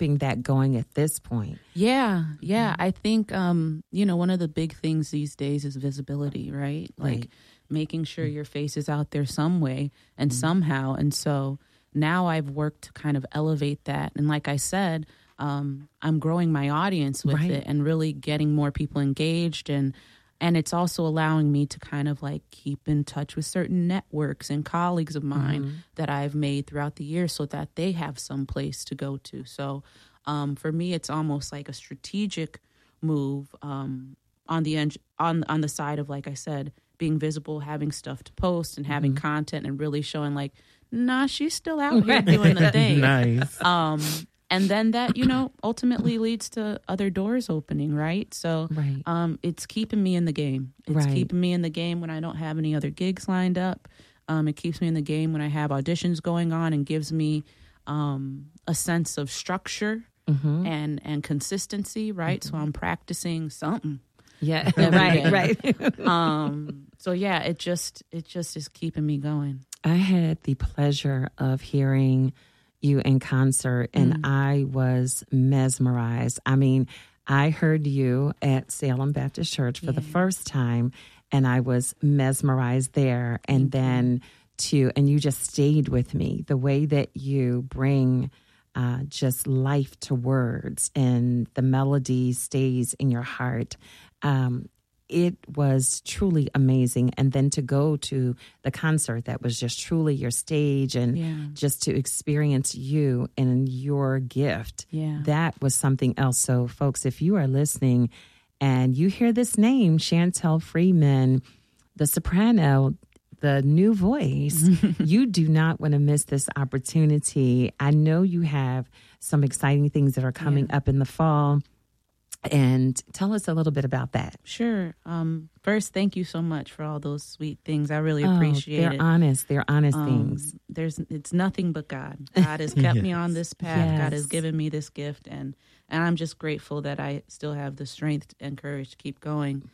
keeping that going at this point? Yeah. I think, one of the big things these days is visibility, right? Like making sure your face is out there some way and somehow. And so now I've worked to kind of elevate that. And like I said, I'm growing my audience with it and really getting more people engaged. And it's also allowing me to kind of like keep in touch with certain networks and colleagues of mine that I've made throughout the year so that they have some place to go to. So for me, it's almost like a strategic move on the side of, like I said, being visible, having stuff to post and having content and really showing like, nah, she's still out here doing the thing. Nice. And then that, ultimately leads to other doors opening, right? So it's keeping me in the game. It's keeping me in the game when I don't have any other gigs lined up. It keeps me in the game when I have auditions going on and gives me a sense of structure and consistency, right? So I'm practicing something. Yeah, right. So yeah, it just is keeping me going. I had the pleasure of hearing you in concert, and I was mesmerized. I mean, I heard you at Salem Baptist Church for the first time, and I was mesmerized there. And then and you just stayed with me. The way that you bring just life to words and the melody stays in your heart. It was truly amazing. And then to go to the concert that was just truly your stage and just to experience you and your gift, that was something else. So, folks, if you are listening and you hear this name, Chantel Freeman, the soprano, the new voice, you do not want to miss this opportunity. I know you have some exciting things that are coming up in the fall. And tell us a little bit about that. Sure. First, thank you so much for all those sweet things. I really appreciate it. They're honest things. It's nothing but God. God has kept me on this path. God has given me this gift, and I'm just grateful that I still have the strength and courage to keep going.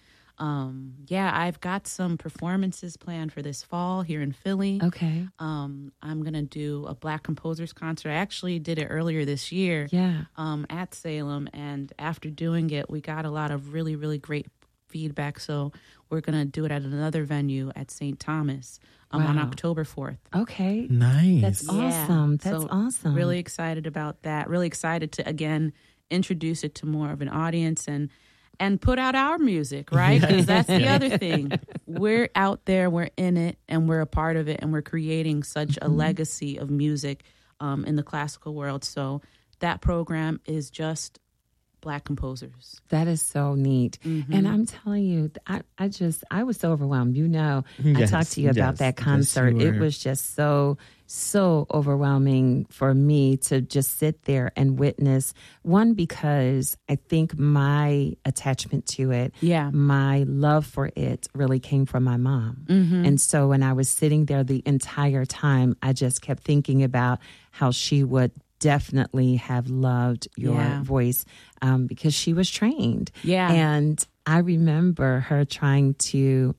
I've got some performances planned for this fall here in Philly. Okay. I'm going to do a Black Composers concert. I actually did it earlier this year at Salem. And after doing it, we got a lot of really, really great feedback. So we're going to do it at another venue at St. Thomas on October 4th. Okay. Nice. That's awesome. That's awesome. Really excited about that. Really excited to, again, introduce it to more of an audience and put out our music, right? Because that's the other thing. We're out there, we're in it, and we're a part of it, and we're creating such a legacy of music in the classical world. So that program is just Black composers. That is so neat. And I'm telling you, I was so overwhelmed. I talked to you about that concert. It was just so overwhelming for me to just sit there and witness. One, because I think my attachment to it, my love for it really came from my mom. And so when I was sitting there the entire time, I just kept thinking about how she would definitely have loved your voice because she was trained. And I remember her trying to,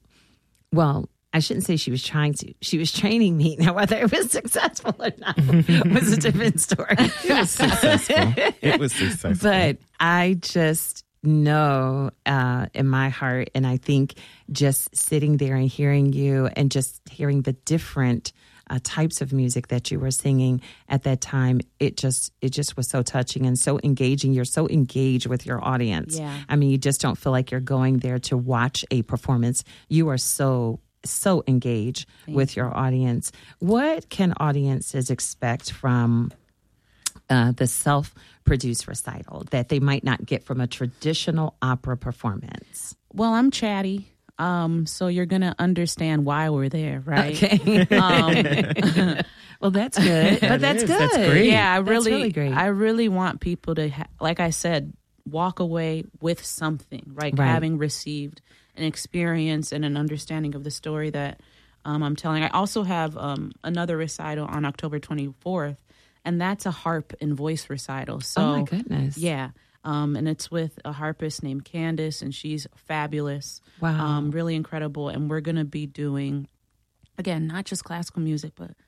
I shouldn't say she was trying to. She was training me. Now, whether it was successful or not was a different story. It was successful. But I just know in my heart, and I think just sitting there and hearing you and just hearing the different types of music that you were singing at that time, it just was so touching and so engaging. You're so engaged with your audience. I mean, you just don't feel like you're going there to watch a performance. You are so engaged with your audience. What can audiences expect from the self-produced recital that they might not get from a traditional opera performance? Well, I'm chatty. So you're going to understand why we're there, right? Okay. Well, that's good. But that's good. That's great. Yeah, really great. I really want people to, like I said, walk away with something, right? Having received an experience and an understanding of the story that I'm telling. I also have another recital on October 24th, and that's a harp and voice recital. So, oh, my goodness. Yeah. And it's with a harpist named Candace, and she's fabulous. Wow. Really incredible. And we're going to be doing, again, not just classical music, but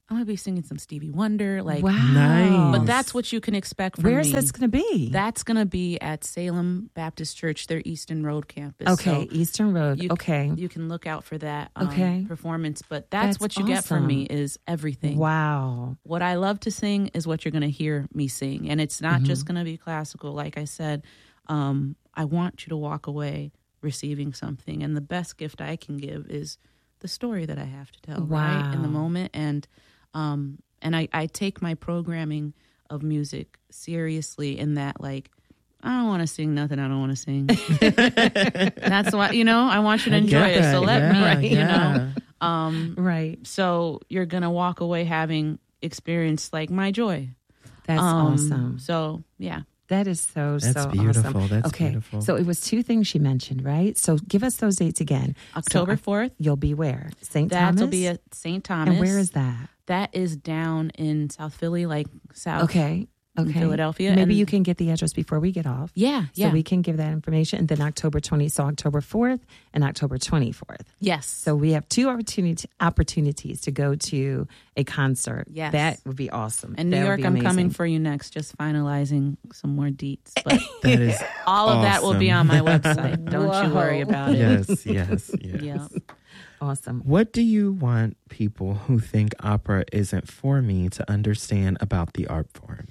I'm going to be singing some Stevie Wonder. Like, Wow. Nice. But that's what you can expect from me. Where is this going to be? That's going to be at Salem Baptist Church, their Easton Road campus. Okay, So Eastern Road. you, Okay. You can look out for that Okay. performance. But that's That's what you get from me awesome. is everything. Wow. What I love to sing is what you're going to hear me sing. And it's not just going to be classical. Like I said, I want you to walk away receiving something. And the best gift I can give is the story that I have to tell, right, in the Wow. moment. And I take my programming of music seriously in that, like, I don't want to sing nothing I don't want to sing. That's why, I want you to enjoy get it. So that. let Yeah, me, Right. so you're going to walk away having experienced like my joy. That's awesome. So yeah. That is so That's so beautiful. awesome. That's okay. beautiful. So it was two things she mentioned, right? So give us those dates again. October 4th. You'll be where? St. Thomas? That'll be at St. Thomas. And where is that? That is down in South Philly, like South. Okay. in Okay. Philadelphia. Maybe And- you can get the address before we get off. Yeah. So we can give that information. And then October 4th and October 24th. Yes. So we have two opportunities to go to a concert. Yes. That would be awesome. And New That would York, be I'm coming amazing. for you next, just finalizing some more deets. But that is all of that will be on awesome. my website. Don't you worry about it. yes. Yeah. Awesome. What do you want people who think opera isn't for me to understand about the art form?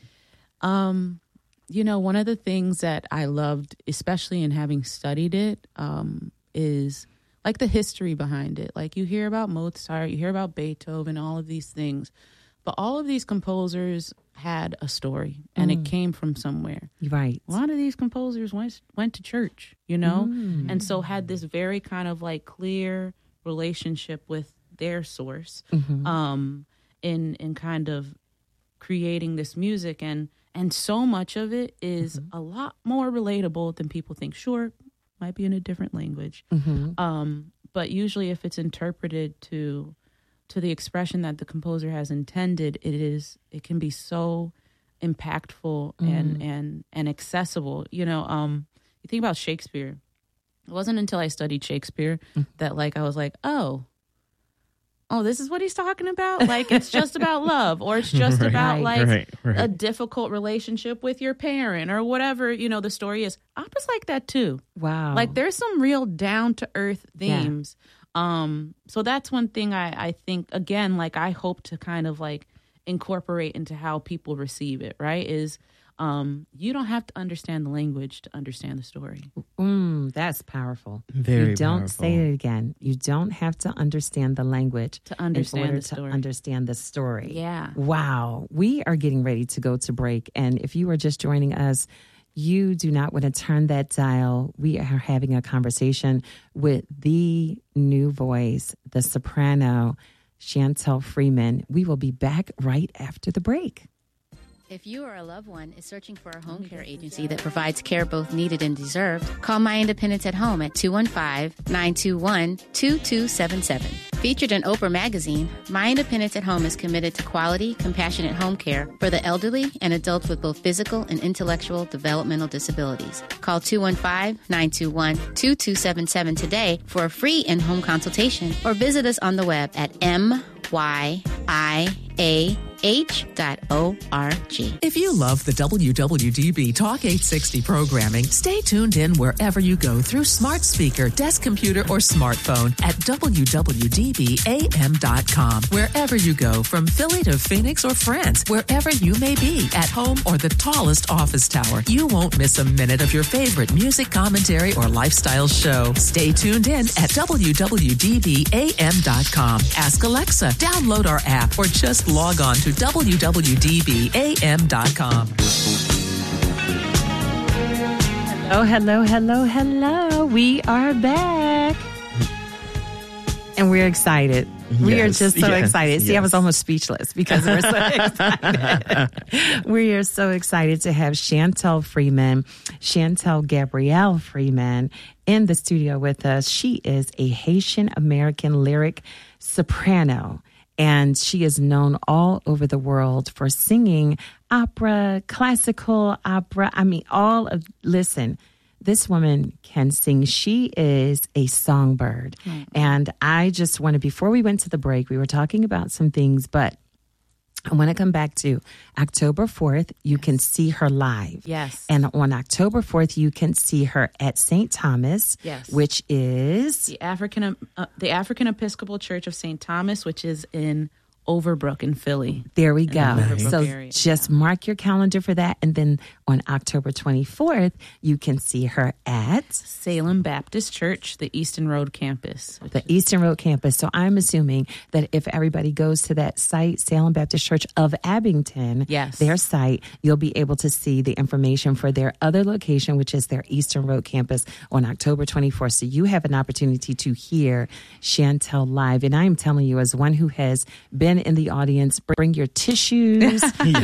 One of the things that I loved, especially in having studied it, is like the history behind it. Like you hear about Mozart, you hear about Beethoven, all of these things, but all of these composers had a story and it came from somewhere. Right. A lot of these composers went to church, and so had this very kind of like clear relationship with their source, in kind of creating this music, and so much of it is a lot more relatable than people think. Sure, might be in a different language, but usually if it's interpreted to the expression that the composer has intended, it can be so impactful and accessible. You think about Shakespeare. It wasn't until I studied Shakespeare that I was like, oh, this is what he's talking about? Like, it's just about love, or it's just about a difficult relationship with your parent, or whatever, the story is. Opera's like that too. Wow. Like, there's some real down-to-earth themes. So that's one thing I think, again, I hope to kind of incorporate into how people receive it, right? Is you don't have to understand the language to understand the story. That's powerful. Very You don't powerful. say it again. You don't have to understand the language To understand in order the story. to understand the story. Yeah. Wow. We are getting ready to go to break. And if you are just joining us, you do not want to turn that dial. We are having a conversation with the new voice, the soprano, Chantel Freeman. We will be back right after the break. If you or a loved one is searching for a home care agency that provides care both needed and deserved, call My Independence at Home at 215-921-2277. Featured in Oprah Magazine, My Independence at Home is committed to quality, compassionate home care for the elderly and adults with both physical and intellectual developmental disabilities. Call 215-921-2277 today for a free in-home consultation, or visit us on the web at MYIAH.org. If you love the WWDB Talk 860 programming, stay tuned in wherever you go through smart speaker, desk computer, or smartphone at WWDBAM.com. Wherever you go, from Philly to Phoenix or France, wherever you may be, at home or the tallest office tower, you won't miss a minute of your favorite music, commentary, or lifestyle show. Stay tuned in at WWDBAM.com. Ask Alexa, download our app, or just log on to WWDBAM.com. Oh, hello. We are back. And we're excited. We are Yes, just so yes, excited. See, I yes. was almost speechless because we're so excited. We are so excited to have Chantel Gabrielle Freeman, in the studio with us. She is a Haitian American lyric soprano, and she is known all over the world for singing opera, classical opera. Listen, this woman can sing. She is a songbird. And I just wanted, before we went to the break, we were talking about some things, but I want to come back to October 4th. You can see her live. Yes. And on October 4th, you can see her at St. Thomas, Yes. which is The African Episcopal Church of St. Thomas, which is in Overbrook in Philly. there we go. Nice. So Area, just mark your calendar for that. And then on October 24th, you can see her at Salem Baptist Church, the Easton Road campus. the Eastern Road campus. So I'm assuming that if everybody goes to that site, Salem Baptist Church of Abington, Yes. their site, you'll be able to see the information for their other location, which is their Eastern Road campus on October 24th. So you have an opportunity to hear Chantel live. And I am telling you, as one who has been in the audience, bring your tissues.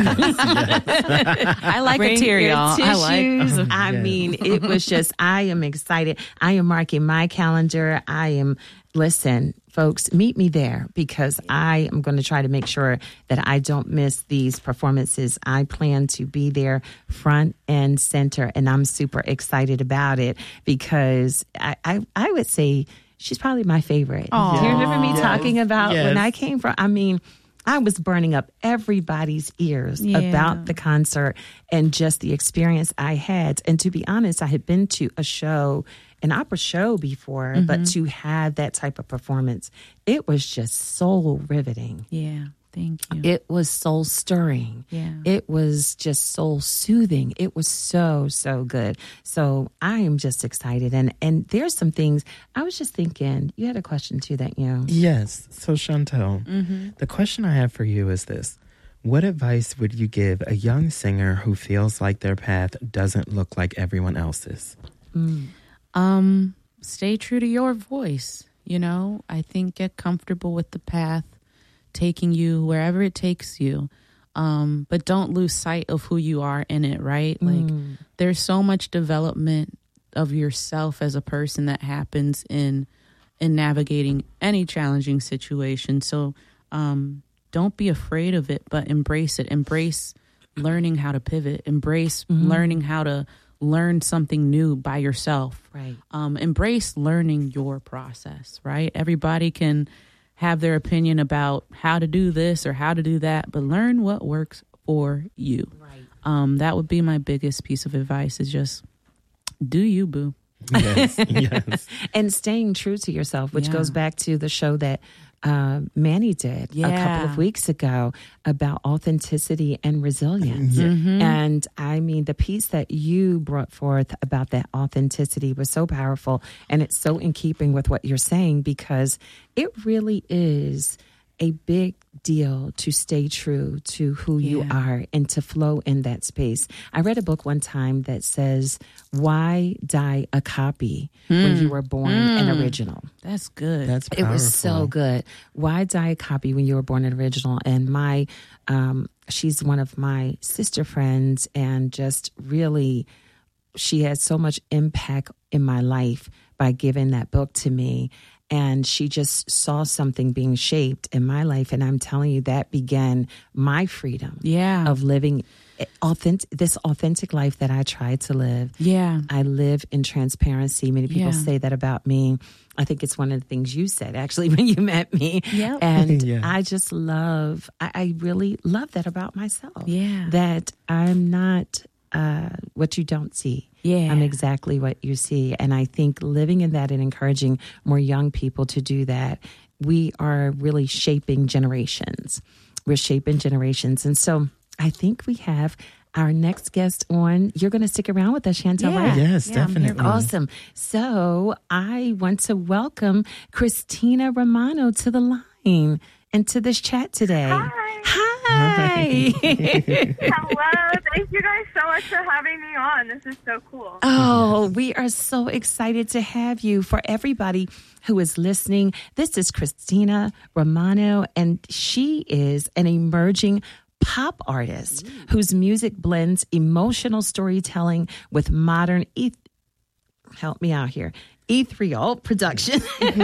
I like Bring a tear, your y'all. I like. tissues. I mean, it was just, I am excited. I am marking my calendar. Listen, folks, meet me there because I am going to try to make sure that I don't miss these performances. I plan to be there front and center, and I'm super excited about it because I would say she's probably my favorite. Do you remember me talking about when I came from? I mean, I was burning up everybody's ears about the concert and just the experience I had. And to be honest, I had been to an opera show before, but to have that type of performance, it was just soul riveting. Yeah, thank you. It was soul stirring. Yeah. It was just soul soothing. It was so, so good. So I am just excited. And there's some things I was just thinking, you had a question too that, Yes. So Chantel, the question I have for you is this. What advice would you give a young singer who feels like their path doesn't look like everyone else's? Stay true to your voice. I think get comfortable with the path taking you wherever it takes you. But don't lose sight of who you are in it, right? Like there's so much development of yourself as a person that happens in navigating any challenging situation. So don't be afraid of it, but embrace it. Embrace learning how to pivot. Embrace learning how to learn something new by yourself. Right. Embrace learning your process, right? Everybody can have their opinion about how to do this or how to do that, but learn what works for you. Right. That would be my biggest piece of advice is just do you, boo. Yes. Yes. And staying true to yourself, which Yeah. goes back to the show that Manny did a couple of weeks ago about authenticity and resilience. And I mean, the piece that you brought forth about that authenticity was so powerful. And it's so in keeping with what you're saying, because it really is a big deal to stay true to who you are and to flow in that space. I read a book one time that says, why die a copy when you were born an original? That's good. That's powerful. It was so good. Why die a copy when you were born an original? And she's one of my sister friends, and just really, she had so much impact in my life by giving that book to me. And she just saw something being shaped in my life. And I'm telling you, that began my freedom of living this authentic life that I try to live. Yeah. I live in transparency. Many people say that about me. I think it's one of the things you said, actually, when you met me. Yep. And I just I really love that about myself. Yeah. That I'm not what you don't see. Yeah. I'm exactly what you see. And I think living in that and encouraging more young people to do that, we are really shaping generations. We're shaping generations. And so I think we have our next guest on. You're going to stick around with us, Chantel, right? Yes, Yeah, I'm here. definitely. Awesome. So I want to welcome Christina Romano to the line and to this chat today. Hi. Hello. Thank you guys so much for having me on. This is so cool. Oh, we are so excited to have you. For everybody who is listening, this is Christina Romano, and she is an emerging pop artist whose music blends emotional storytelling with modern help me out here. Ethereal production.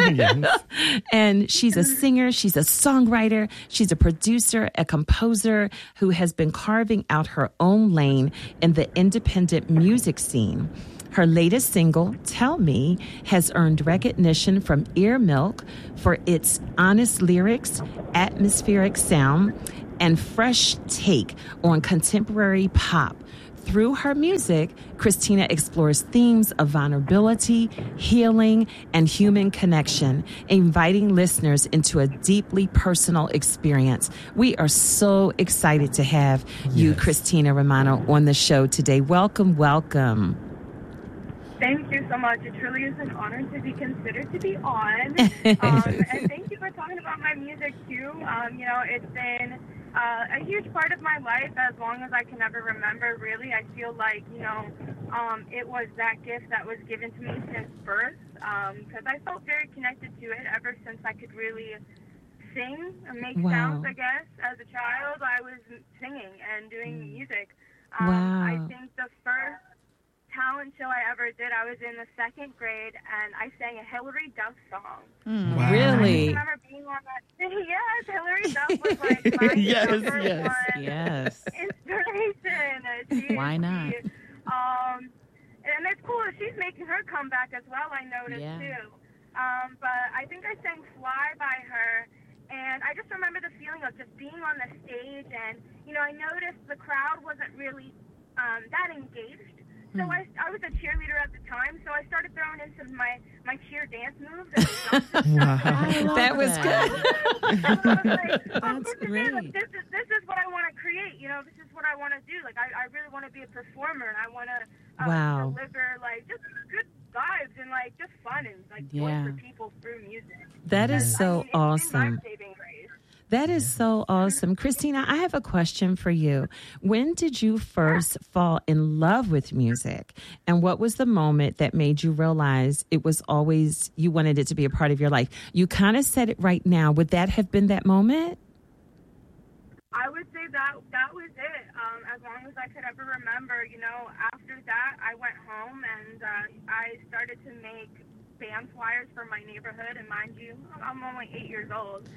And she's a singer, she's a songwriter, she's a producer, a composer who has been carving out her own lane in the independent music scene. Her latest single, Tell Me, has earned recognition from Ear Milk for its honest lyrics, atmospheric sound, and fresh take on contemporary pop. Through her music, Christina explores themes of vulnerability, healing, and human connection, inviting listeners into a deeply personal experience. We are so excited to have you, Christina Romano, on the show today. Welcome, welcome. Thank you so much. It truly is an honor to be considered to be on. And thank you for talking about my music, too. It's been a huge part of my life as long as I can ever remember, really. I feel like, it was that gift that was given to me since birth, because I felt very connected to it ever since I could really sing and make sounds, I guess. As a child, I was singing and doing music. I think the first talent show I ever did, I was in the 2nd grade, and I sang a Hillary Duff song. Wow. Really? I remember being on that. Yes, Hillary Duff was like my number one inspiration. Why not? And it's cool that she's making her comeback as well, I noticed, too. But I think I sang Fly by her, and I just remember the feeling of just being on the stage, and, I noticed the crowd wasn't really that engaged. So I was a cheerleader at the time, so I started throwing in some my cheer dance moves. That was good. That's great. This is what I want to create. This is what I want to do. Like, I really want to be a performer, and I want to deliver, like, just good vibes and, like, just fun and, like, joy for people through music. That is so awesome. It's been life-saving grace. That is so awesome. Christina, I have a question for you. When did you first fall in love with music? And what was the moment that made you realize it was always, you wanted it to be a part of your life? You kind of said it right now. Would that have been that moment? I would say that was it. As long as I could ever remember, after that, I went home and I started to make band flyers for my neighborhood, and mind you, I'm only 8 years old.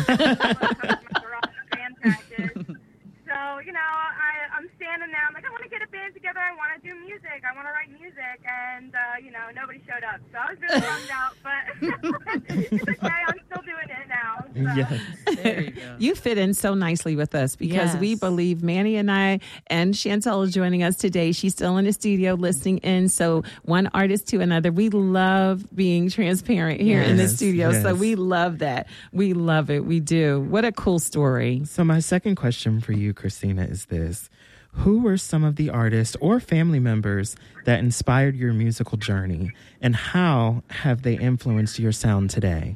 Band practice. So, I'm standing there, I'm like, I want to get a band together, I want to do music, I want to write music, and, nobody showed up. So I was really bummed out, but it's okay, I'm still doing it now. So. Yes. There you go. You fit in so nicely with us because we believe Manny and I, and Chantel is joining us today. She's still in the studio listening in. So one artist to another. We love being transparent here in the studio. Yes. So we love that. We love it. We do. What a cool story. So my second question for you, Christina, is this. Who were some of the artists or family members that inspired your musical journey, and how have they influenced your sound today?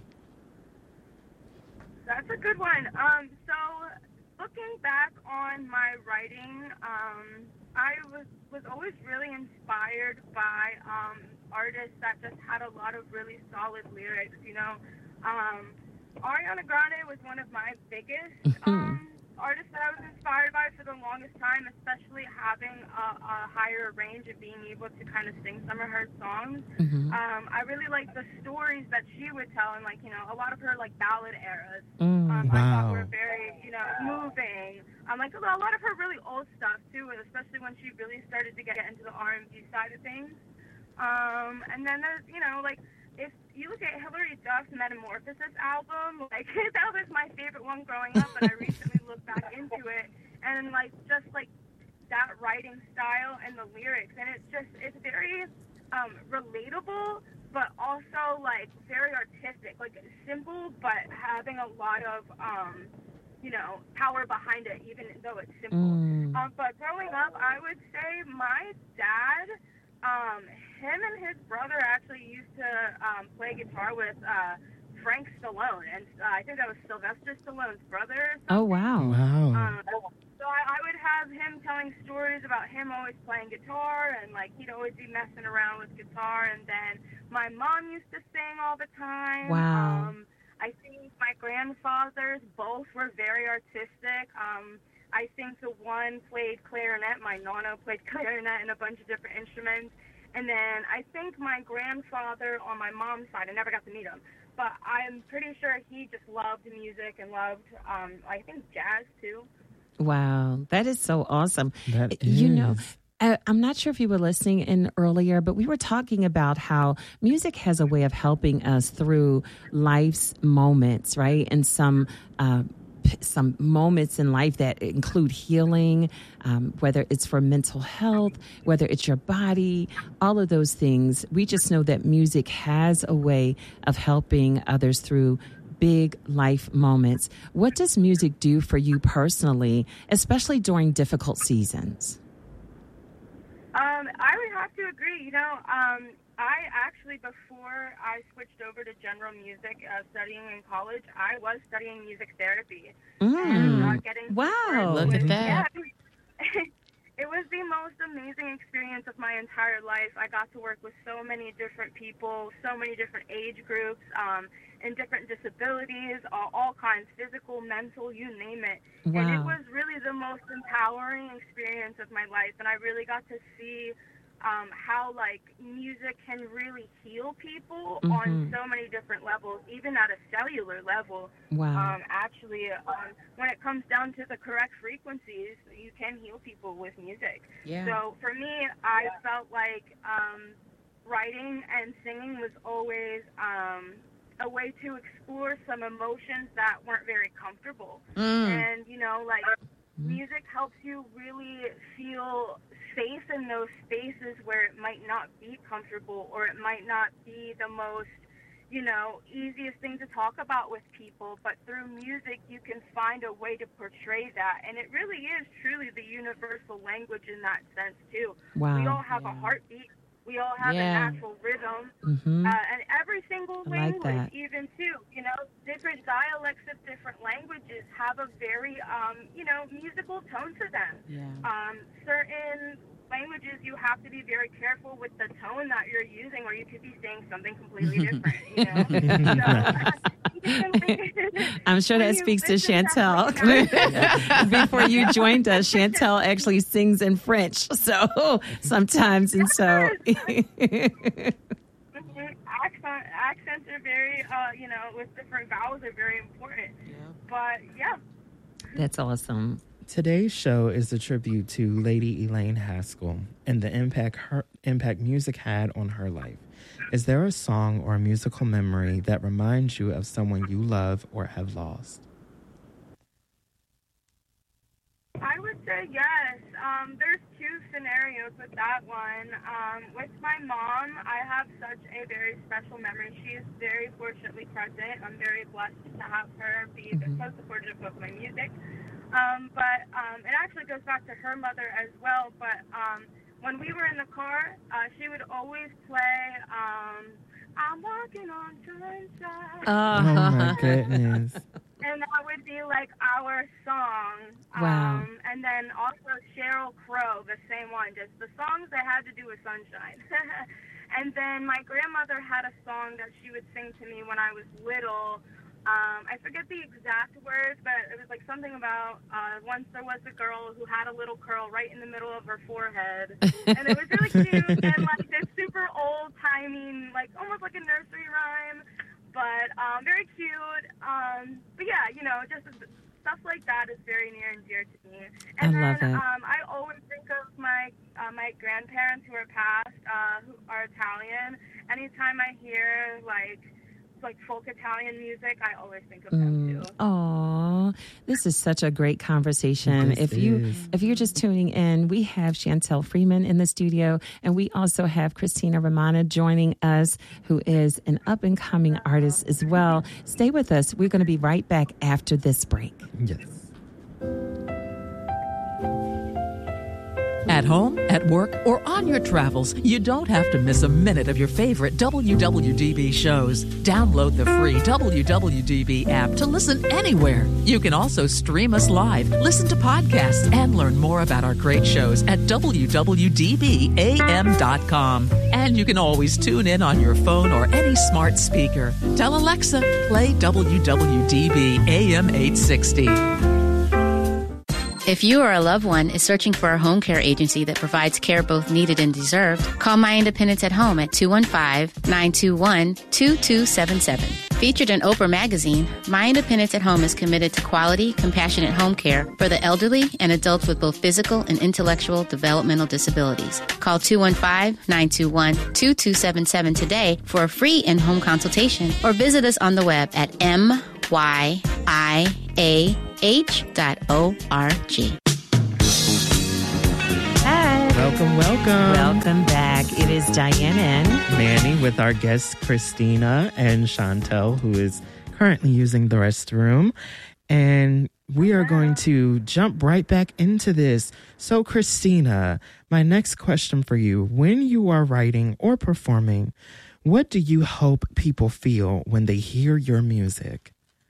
That's a good one. So looking back on my writing, I was always really inspired by artists that just had a lot of really solid lyrics. Ariana Grande was one of my biggest artists that I was inspired by for the longest time, especially having a higher range of being able to kind of sing some of her songs. I really like the stories that she would tell, and a lot of her ballad eras. I thought were very moving. A lot of her really old stuff too, especially when she really started to get into the R&B side of things. And then there's if you look at Hillary Duff's Metamorphosis album, that was my favorite one growing up, but I recently looked back into it, and that writing style and the lyrics, and it's very relatable, but also very artistic, simple, but having a lot of power behind it, even though it's simple. But growing up, I would say my dad, him and his brother actually used to play guitar with Frank Stallone, and I think that was Sylvester Stallone's brother. Oh, wow. So I would have him telling stories about him always playing guitar, and he'd always be messing around with guitar. And then my mom used to sing all the time. Wow. I think my grandfathers both were very artistic. I think the one played clarinet, my nonna played clarinet and a bunch of different instruments. And then I think my grandfather on my mom's side, I never got to meet him, but I'm pretty sure he just loved music and loved, I think, jazz too. Wow, that is so awesome. That is. I'm not sure if you were listening in earlier, but we were talking about how music has a way of helping us through life's moments, right? And some some moments in life that include healing, whether it's for mental health, whether it's your body, all of those things. We just know that music has a way of helping others through big life moments. What does music do for you personally, especially during difficult seasons? I would have to agree. I actually, before I switched over to general music, studying in college, I was studying music therapy. And getting Look at that. Yeah, it was the most amazing experience of my entire life. I got to work with so many different people, so many different age groups, and different disabilities, all kinds, physical, mental, you name it. Wow. And it was really the most empowering experience of my life, and I really got to see how music can really heal people on so many different levels, even at a cellular level. Wow. When it comes down to the correct frequencies, you can heal people with music. Yeah. So for me, I felt like writing and singing was always a way to explore some emotions that weren't very comfortable. And, music helps you really feel safe in those spaces where it might not be comfortable, or it might not be the most, easiest thing to talk about with people. But through music, you can find a way to portray that. And it really is truly the universal language in that sense, too. Wow. We all have a heartbeat. We all have a natural rhythm. And every single language, even too, different dialects of different languages have a very, musical tone to them. Yeah. Certain languages, you have to be very careful with the tone that you're using, or you could be saying something completely different, I'm sure that speaks to Chantel. Before you joined us, Chantel actually sings in French, so sometimes, and so... Accents are very, with different vowels are very important. Yeah. But, yeah. That's awesome. Today's show is a tribute to Lady Elaine Haskell and the impact music had on her life. Is there a song or a musical memory that reminds you of someone you love or have lost? I would say yes. There's two scenarios with that one. With my mom, I have such a very special memory. She is very fortunately present. I'm very blessed to have her be so supportive of my music. But it actually goes back to her mother as well. But when we were in the car, she would always play I'm Walking on Sunshine. Oh, my goodness. And that would be like our song. Wow. And then also Sheryl Crow, the same one, just the songs that had to do with sunshine. And then my grandmother had a song that she would sing to me when I was little. I forget the exact words, but it was like something about once there was a girl who had a little curl right in the middle of her forehead. And it was really cute and like this super old-timey, like almost like a nursery rhyme, but very cute. But yeah, just stuff like that is very near and dear to me. And I love it. I always think of my grandparents who are passed, who are Italian. Anytime I hear like folk Italian music, I always think of them too. Oh, this is such a great conversation. If you're just tuning in, we have Chantel Freeman in the studio, and we also have Christina Romano joining us, who is an up and coming artist as well. Stay with us. We're going to be right back after this break. Yes. At home, at work, or on your travels, you don't have to miss a minute of your favorite WWDB shows. Download the free WWDB app to listen anywhere. You can also stream us live, listen to podcasts, and learn more about our great shows at WWDBAM.com. And you can always tune in on your phone or any smart speaker. Tell Alexa, play WWDB AM 860. If you or a loved one is searching for a home care agency that provides care both needed and deserved, call My Independence at Home at 215-921-2277. Featured in Oprah Magazine, My Independence at Home is committed to quality, compassionate home care for the elderly and adults with both physical and intellectual developmental disabilities. Call 215-921-2277 today for a free in-home consultation, or visit us on the web at MYIA Hi. Welcome back. It is Diane and Manny with our guests Christina and Chantel, who is currently using the restroom. And we are going to jump right back into this. So, Christina, my next question for you. When you are writing or performing, what do you hope people feel when they hear your music?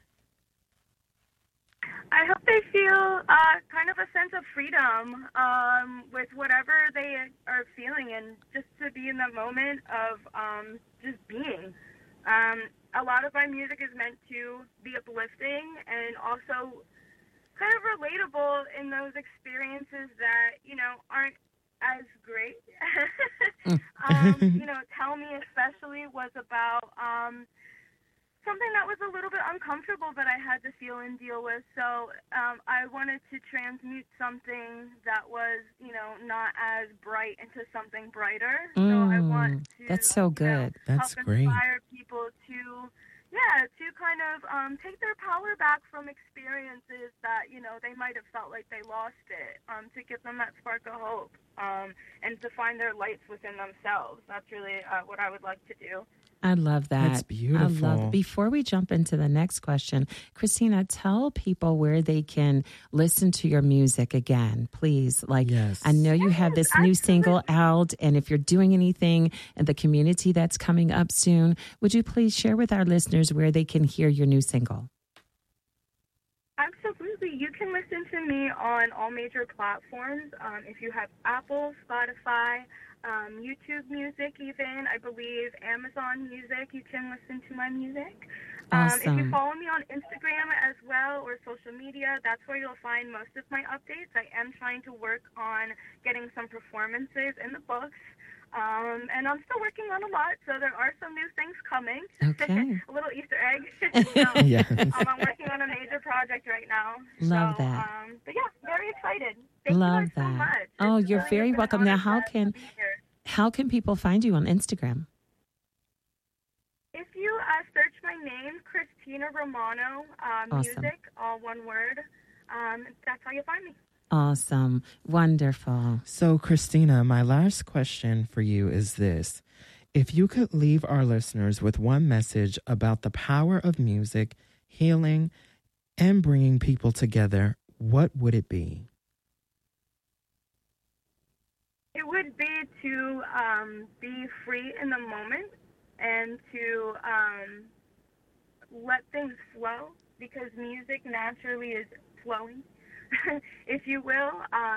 I hope they feel kind of a sense of freedom with whatever they are feeling, and just to be in the moment of just being. A lot of my music is meant to be uplifting and also kind of relatable in those experiences that, aren't as great. Tell Me especially was about something that was a little bit uncomfortable that I had to feel and deal with. So I wanted to transmute something that was, not as bright into something brighter. So I want to that's so good. That's help great. Inspire people to kind of take their power back from experiences that, they might have felt like they lost it, to give them that spark of hope, and to find their lights within themselves. That's really what I would like to do. I love that. That's beautiful. I love it. Before we jump into the next question, Christina, tell people where they can listen to your music again, please. Yes. I know you have this new single out, and if you're doing anything in the community that's coming up soon, would you please share with our listeners where they can hear your new single? Absolutely. You can listen to me on all major platforms. If you have Apple, Spotify, YouTube Music even, I believe Amazon Music, you can listen to my music. Awesome. If you follow me on Instagram as well, or social media, that's where you'll find most of my updates. I am trying to work on getting some performances in the books. And I'm still working on a lot, so there are some new things coming. Okay. A little Easter egg. Yes. I'm working on a major project right now. Love that. But yeah, very excited. Thank Love you guys so that. much. Oh, It's you're really very been an welcome. honor Now, to be here. how can people find you on Instagram? If you search my name, Christina Romano, Awesome. music, all one word, that's how you find me. Awesome. Wonderful. So, Christina, my last question for you is this. If you could leave our listeners with one message about the power of music, healing, and bringing people together, what would it be? It would be to be free in the moment and to let things flow, because music naturally is flowing, if you will.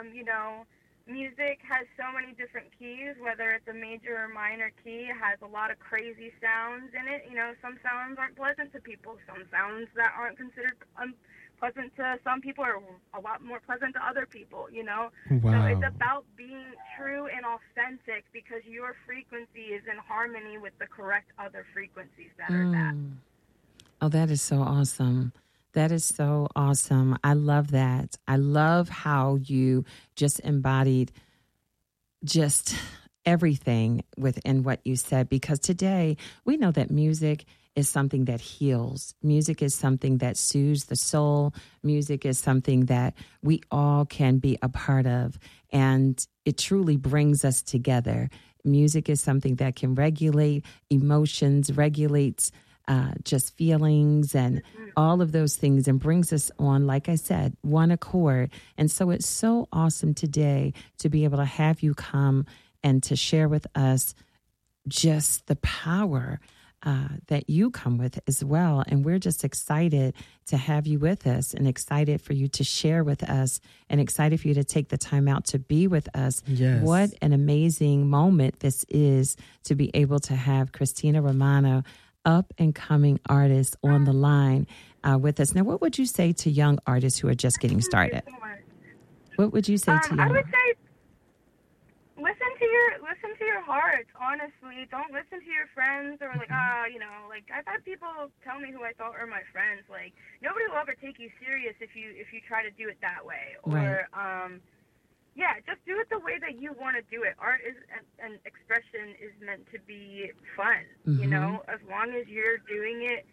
Music has so many different keys, whether it's a major or minor key. It has a lot of crazy sounds in it. Some sounds aren't pleasant to people. Some sounds that aren't considered unpleasant to some people are a lot more pleasant to other people, Wow. So it's about being true and authentic, because your frequency is in harmony with the correct other frequencies that are that. Oh, that is so awesome. That is so awesome. I love that. I love how you just embodied just everything within what you said, because today we know that music is something that heals. Music is something that soothes the soul. Music is something that we all can be a part of, and it truly brings us together. Music is something that can regulate emotions, regulates just feelings and all of those things, and brings us on, like I said, one accord. And so it's so awesome today to be able to have you come and to share with us just the power that you come with as well. And we're just excited to have you with us, and excited for you to share with us, and excited for you to take the time out to be with us. Yes. What an amazing moment this is to be able to have Christina Romano, up and coming artist, on the line with us. Now, what would you say to young artists who are just getting started? Thank you so much. What would you say to I young would say listen to your heart. Honestly, don't listen to your friends, or I've had people tell me who I thought were my friends. Like, nobody will ever take you serious if you try to do it that way. Right. Or just do it the way that you want to do it. Art is and expression is meant to be fun. Mm-hmm. As long as you're doing it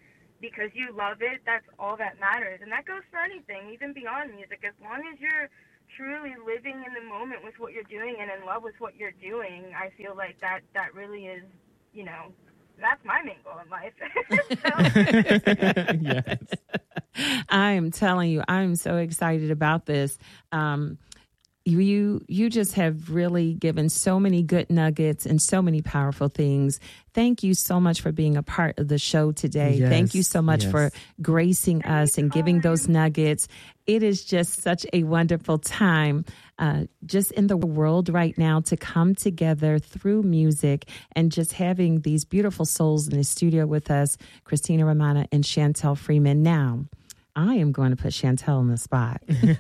because you love it, that's all that matters. And that goes for anything, even beyond music. As long as you're truly living in the moment with what you're doing and in love with what you're doing, I feel like that really is, you know, that's my main goal in life. Yes. I'm telling you, I'm so excited about this. You just have really given so many good nuggets and so many powerful things. Thank you so much for being a part of the show today. Yes, Thank you so much yes. for gracing us and giving those nuggets. It is just such a wonderful time just in the world right now to come together through music and just having these beautiful souls in the studio with us, Christina Romano and Chantel Freeman. Now, I am going to put Chantel on the spot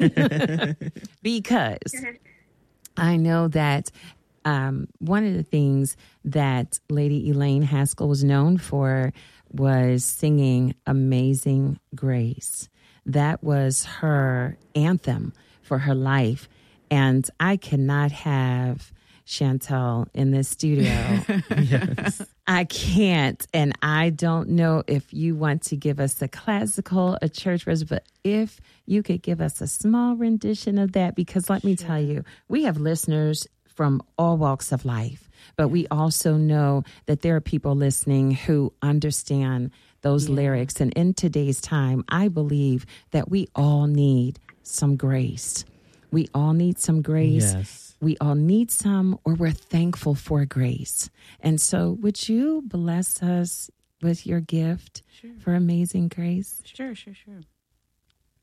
because I know that one of the things that Lady Elaine Haskell was known for was singing Amazing Grace. That was her anthem for her life. And I cannot have Chantel in this studio. Yes. I can't. And I don't know if you want to give us a classical, a church version, but if you could give us a small rendition of that, because let me tell you, we have listeners from all walks of life, but we also know that there are people listening who understand those lyrics. And in today's time, I believe that we all need some grace. We all need some grace. Yes. We all need some, or we're thankful for grace. And so would you bless us with your gift for Amazing Grace? Sure.